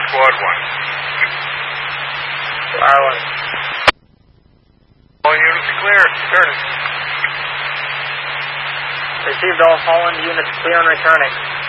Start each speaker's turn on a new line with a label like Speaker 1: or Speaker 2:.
Speaker 1: Squad 1.
Speaker 2: Island.
Speaker 1: All units clear. Returning.
Speaker 2: Received all Holland units clear and returning.